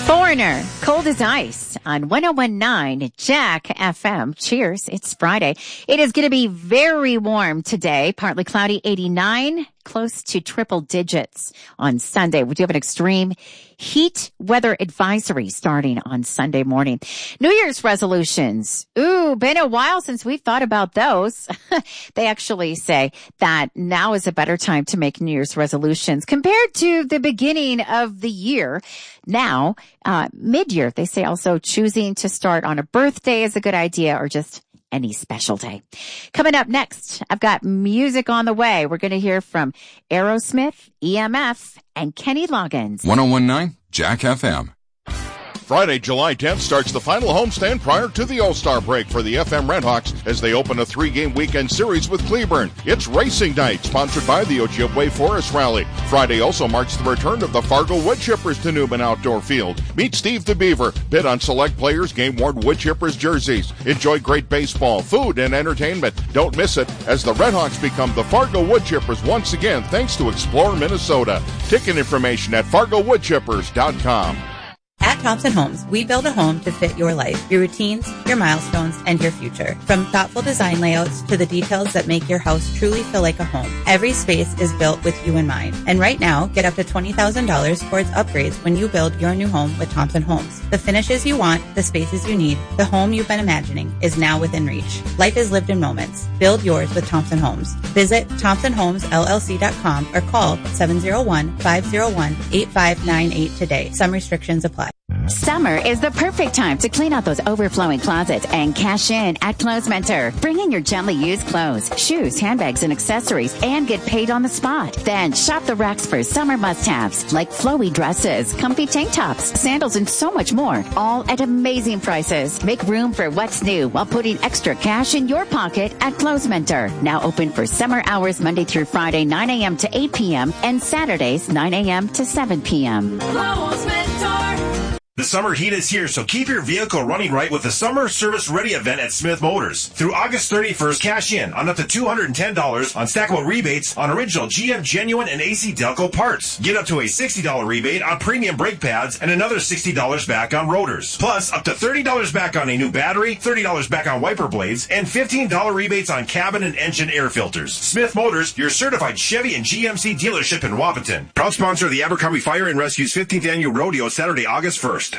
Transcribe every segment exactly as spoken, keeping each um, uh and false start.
Foreigner, Cold as Ice on one oh one point nine Jack F M. Cheers. It's Friday. It is going to be very warm today. Partly cloudy, eighty-nine, close to triple digits on Sunday. We do have an extreme heat weather advisory starting on Sunday morning. New Year's resolutions. Ooh, been a while since we've thought about those. They actually say that now is a better time to make New Year's resolutions compared to the beginning of the year. Now, uh, mid-year, they say also choosing to start on a birthday is a good idea, or just any special day. Coming up next, I've got music on the way. We're going to hear from Aerosmith, E M F, and Kenny Loggins. one oh one point nine Jack F M. Friday, July tenth starts the final homestand prior to the All-Star break for the F M Redhawks as they open a three-game weekend series with Cleburne. It's Racing Night, sponsored by the Ojibwe Forest Rally. Friday also marks the return of the Fargo Woodchippers to Newman Outdoor Field. Meet Steve the Beaver. Bid on select players' game-worn Woodchippers jerseys. Enjoy great baseball, food, and entertainment. Don't miss it as the Redhawks become the Fargo Woodchippers once again thanks to Explore Minnesota. Ticket information at fargo woodchippers dot com. At Thompson Homes, we build a home to fit your life, your routines, your milestones, and your future. From thoughtful design layouts to the details that make your house truly feel like a home, every space is built with you in mind. And right now, get up to twenty thousand dollars towards upgrades when you build your new home with Thompson Homes. The finishes you want, the spaces you need, the home you've been imagining is now within reach. Life is lived in moments. Build yours with Thompson Homes. Visit thompson homes l l c dot com or call seven oh one, five oh one, eight five nine eight today. Some restrictions apply. Summer is the perfect time to clean out those overflowing closets and cash in at Clothes Mentor. Bring in your gently used clothes, shoes, handbags, and accessories, and get paid on the spot. Then shop the racks for summer must-haves like flowy dresses, comfy tank tops, sandals, and so much more, all at amazing prices. Make room for what's new while putting extra cash in your pocket at Clothes Mentor. Now open for summer hours Monday through Friday, nine a.m. to eight p.m. and Saturdays, nine a.m. to seven p.m. Clothes Mentor. The summer heat is here, so keep your vehicle running right with the Summer Service Ready event at Smith Motors. Through August thirty-first, cash in on up to two hundred ten dollars on stackable rebates on original G M Genuine and A C Delco parts. Get up to a sixty dollars rebate on premium brake pads and another sixty dollars back on rotors. Plus, up to thirty dollars back on a new battery, thirty dollars back on wiper blades, and fifteen dollars rebates on cabin and engine air filters. Smith Motors, your certified Chevy and G M C dealership in Wapaton. Proud sponsor of the Abercrombie Fire and Rescue's fifteenth Annual Rodeo, Saturday, August first.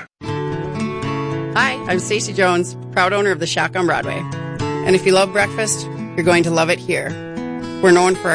Hi, I'm Stacey Jones, proud owner of the Shack on Broadway. And if you love breakfast, you're going to love it here. We're known for our